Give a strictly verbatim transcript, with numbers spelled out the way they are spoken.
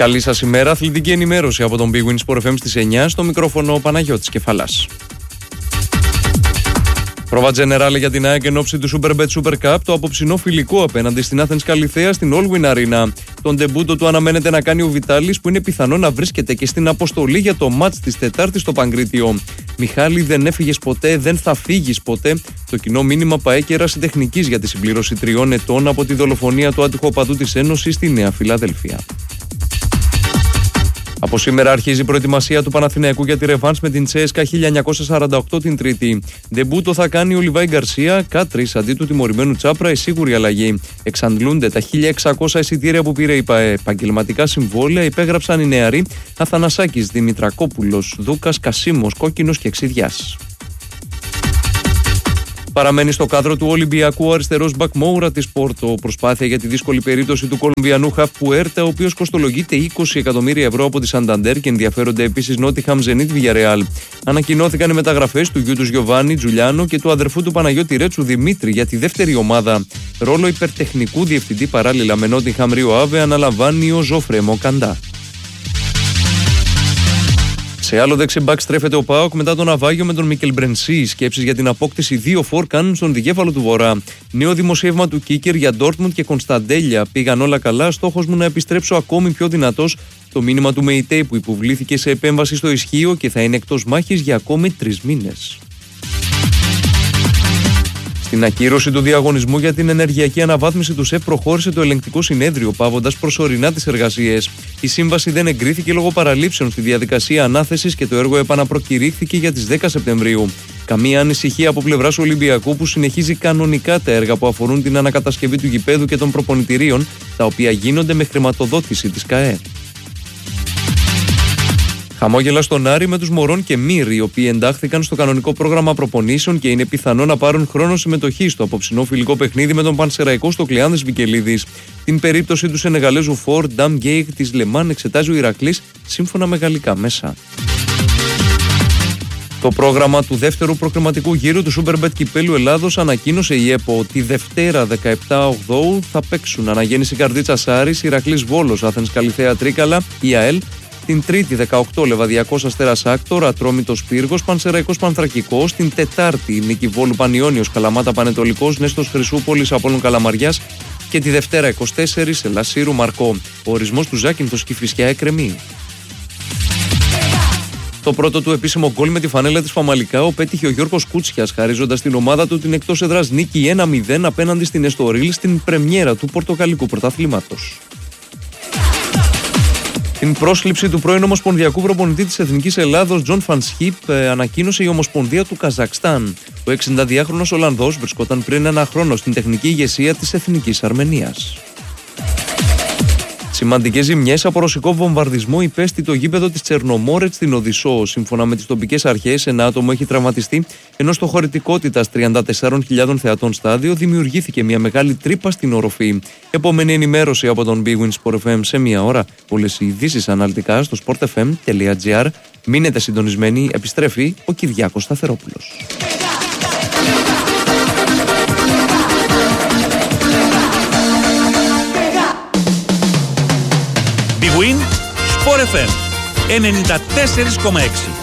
Καλή σας ημέρα, αθλητική ενημέρωση από τον Big Win Sport εφ εμ στις εννιά, στο μικρόφωνο ο Παναγιώτης Κεφαλάς. Πρόβα Τζενεράλε για την ΑΕΚ εν ώψη του Superbet Super Cup, το απόψινό φιλικό απέναντι στην Athens Καλιθέα στην All Win Arena. Τον ντεμπούτο του αναμένεται να κάνει ο Βιτάλης, που είναι πιθανό να βρίσκεται και στην αποστολή για το μάτς της Τετάρτης στο Παγκρίτιο. Μιχάλη, δεν έφυγες ποτέ, δεν θα φύγεις ποτέ. Το κοινό μήνυμα ΠΑΕ και Ερασιτεχνικής για τη συμπλήρωση τριών ετών από τη δολοφονία του άτυχου οπαδού της Ένωσης στη Νέα Φιλαδέλφια. Από σήμερα αρχίζει η προετοιμασία του Παναθηναϊκού για τη ρεβάνς με την Τσέσκα χίλια εννιακόσια σαράντα οκτώ την Τρίτη. Ντεμπούτο θα κάνει ο Λιβάη Γκαρσία, Κάτρις αντί του τιμωρημένου Τσάπρα, η σίγουρη αλλαγή. Εξαντλούνται τα χίλια εξακόσια εισιτήρια που πήρε η ΠΑΕ. Επαγγελματικά συμβόλαια υπέγραψαν οι νεαροί Αθανασάκης, Δημητρακόπουλος, Δούκας, Κασίμος, Κόκκινος και Εξιδιάς. Παραμένει στο κάδρο του Ολυμπιακού ο αριστερός μπακ Μόουρα της Πόρτο. Προσπάθεια για τη δύσκολη περίπτωση του Κολομβιανού χαφ Πουέρτα, ο οποίος κοστολογείται είκοσι εκατομμύρια ευρώ από τη Σανταντέρ, και ενδιαφέρονται επίσης Νότιχαμ, Ζενίτ, Βιγιαρεάλ. Ανακοινώθηκαν οι μεταγραφές του γιου του Γιοβάνι Τζουλιάνο και του αδερφού του Παναγιώτη Ρέτσου Δημήτρη για τη δεύτερη ομάδα. Ρόλο υπερτεχνικού διευθυντή παράλληλα με Νότιχαμ Ρίο Άβε αναλαμβάνει ο Ζόφρε Μοκαντά. Σε άλλο δεξιμπάκ στρέφεται ο ΠΑΟΚ μετά το ναυάγιο με τον Μικελ Μπρενσί. Οι σκέψεις για την απόκτηση δύο φορ κάνουν στον δικέφαλο του Βορρά. Νέο δημοσίευμα του Κίκερ για Ντόρτμουντ και Κωνσταντέλια. Πήγαν όλα καλά. Στόχος μου να επιστρέψω ακόμη πιο δυνατός. Το μήνυμα του Μεϊτέι, που υποβλήθηκε σε επέμβαση στο ισχύο και θα είναι εκτός μάχης για ακόμη τρεις μήνες. Στην ακύρωση του διαγωνισμού για την ενεργειακή αναβάθμιση του ΣΕΦ προχώρησε το ελεγκτικό συνέδριο, πάβοντας προσωρινά τις εργασίες. Η σύμβαση δεν εγκρίθηκε λόγω παραλήψεων στη διαδικασία ανάθεσης και το έργο επαναπροκηρύχθηκε για τις δέκα Σεπτεμβρίου. Καμία ανησυχία από πλευράς Ολυμπιακού, που συνεχίζει κανονικά τα έργα που αφορούν την ανακατασκευή του γηπέδου και των προπονητηρίων, τα οποία γίνονται με χρηματοδότηση της ΚΑΕ. Χαμόγελα στον Άρη με τους Μωρών και Μύρ, οι οποίοι εντάχθηκαν στο κανονικό πρόγραμμα προπονήσεων και είναι πιθανό να πάρουν χρόνο συμμετοχή στο απόψινό φιλικό παιχνίδι με τον Πανσεραϊκό στο Κλεάνδης Βικελίδης. Την περίπτωση του Σενεγαλέζου Φορ Νταμ Γκέικ της Λεμάν εξετάζει ο Ηρακλής σύμφωνα με γαλλικά μέσα. Το πρόγραμμα του δεύτερου προκριματικού γύρου του Superbet Κυπέλλου Ελλάδος ανακοίνωσε η ΕΠΟ ότι Δευτέρα δεκαεπτά Οκτώβρη θα παίξουν Αναγέννηση Καρδίτσας Άρης, Ηρακλής Βόλος, Άθενς Καλιθέα Τρίκαλα, η ΑΕΛ. Την Τρίτη δεκαοκτώ Λεβαδιακός Αστέρας Άκτορ, Ατρόμητος Πύργος, Πανσεραϊκός Πανθρακικός. Την Τετάρτη Νίκη Βόλου Πανιώνιος, Καλαμάτα Πανετολικός, Νέστος Χρυσούπολης Απόλλων Καλαμαριάς. Και τη Δευτέρα είκοσι τέσσερα Ελασσύρου Μαρκό. Ο ορισμός του Ζάκυνθος Κηφισιά εκκρεμεί. Το πρώτο του επίσημο γκολ με τη φανέλα της Φαμαλικάο πέτυχε ο Γιώργος Κούτσιας, χαρίζοντας την ομάδα του την εκτός έδρας νίκη ένα μηδέν απέναντι στην Εστορίλ στην πρεμιέρα του Πορτογαλικού Πρωταθλήματος. Την πρόσληψη του πρώην Ομοσπονδιακού προπονητή της Εθνικής Ελλάδος, Τζον Φανσχίπ, ανακοίνωσε η Ομοσπονδία του Καζακστάν. Ο εξηνταδυάχρονος Ολλανδός βρισκόταν πριν ένα χρόνο στην τεχνική ηγεσία της Εθνικής Αρμενίας. Σημαντικές ζημιές από ρωσικό βομβαρδισμό υπέστη το γήπεδο της Τσερνομόρετ στην Οδυσσό. Σύμφωνα με τις τοπικές αρχές, ένα άτομο έχει τραυματιστεί, ενώ στο χωρητικότητας τριάντα τεσσάρων χιλιάδων θεατών στάδιο δημιουργήθηκε μια μεγάλη τρύπα στην οροφή. Επόμενη ενημέρωση από τον Big Win Sport εφ εμ σε μία ώρα. Όλες οι ειδήσεις αναλυτικά στο sport f m τελεία g r. Μείνετε συντονισμένοι, επιστρέφει ο Κυριάκος Σταθερόπουλος. Big Win Sport εφ εμ ενενήντα τέσσερα κόμμα έξι.